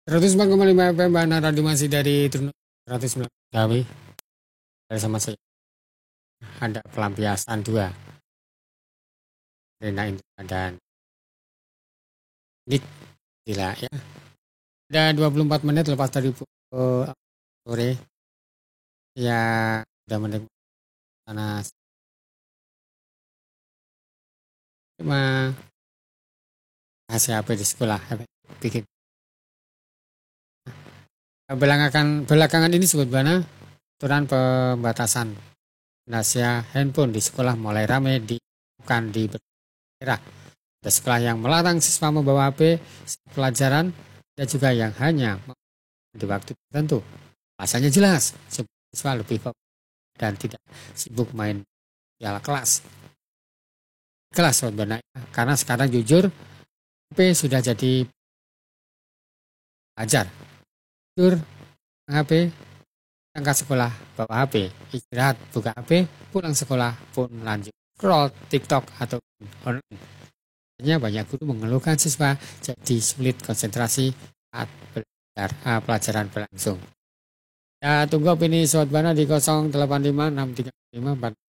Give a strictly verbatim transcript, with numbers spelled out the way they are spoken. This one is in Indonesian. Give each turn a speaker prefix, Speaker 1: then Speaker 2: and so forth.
Speaker 1: seratus empat koma lima F M Mbak Radio masih dari Trunus seratus sembilan Gawi. Dari sama saya ada pelampiasan dua Rena Indra dan Nik gila ya. Ada dua puluh empat menit lepas dari pukul sore. Ya udah menikmati panas. Cuma hasil H P di sekolah bikin belakangan belakangan ini sebut mana aturan pembatasan rahasia handphone di sekolah mulai ramai dilakukan di daerah. Ada sekolah yang melarang siswa membawa H P pelajaran, ada juga yang hanya di waktu tertentu. Alasannya jelas, siswa lebih fokus dan tidak sibuk main piala kelas. Kelas sebenarnya, karena sekarang jujur H P sudah jadi ajar. Jujur H P, angkat sekolah bawa H P, istirahat buka H P, pulang sekolah pun lanjut scroll TikTok atau online. Hanya banyak guru mengeluhkan siswa jadi sulit konsentrasi saat belajar ah, pelajaran berlangsung. Ya, tunggu opini Sobat Bana di nol delapan lima enam tiga lima empat